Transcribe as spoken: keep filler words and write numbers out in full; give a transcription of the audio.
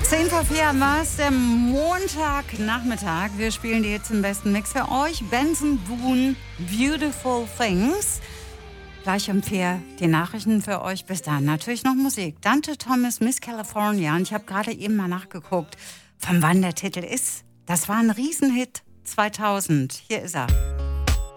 zehn vor vier war es, der Montagnachmittag. Wir spielen die jetzt im besten Mix für euch. Benson Boone, Beautiful Things. Gleich um vier die Nachrichten für euch. Bis dahin natürlich noch Musik. Dante Thomas, Miss California. Und ich habe gerade eben mal nachgeguckt, von wann der Titel ist. Das war ein Riesenhit zweitausend. Hier ist er.